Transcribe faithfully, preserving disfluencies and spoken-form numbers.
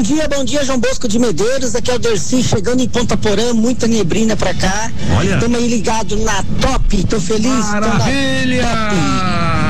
dia, bom dia, João Bosco de Medeiros, aqui é o Dercy, chegando em Ponta Porã, muita neblina pra cá. Olha. Estamos aí ligado na Top, tô feliz. Maravilha!